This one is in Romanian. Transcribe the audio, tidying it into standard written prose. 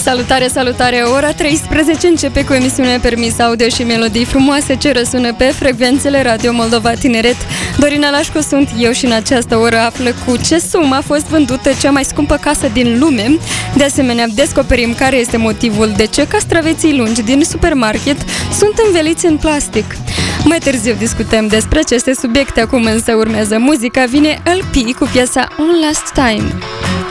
Salutare, salutare! Ora 13 începe cu emisiunea Permis Audio și melodii frumoase ce răsună pe frecvențele Radio Moldova Tineret. Dorina Lașcu sunt eu și în această oră află cu ce sumă a fost vândută cea mai scumpă casă din lume. De asemenea, descoperim care este motivul de ce castraveții lungi din supermarket sunt înveliți în plastic. Mai târziu discutăm despre aceste subiecte, acum însă urmează muzica, vine LP cu piesa One Last Time.